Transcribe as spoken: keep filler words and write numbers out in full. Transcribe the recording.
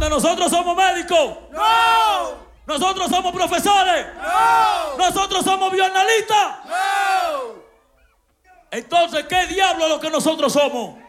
Anda, nosotros somos médicos. ¡No! Nosotros somos profesores. ¡No! Nosotros somos bioanalistas. ¡No! Entonces, ¿qué diablo es lo que nosotros somos?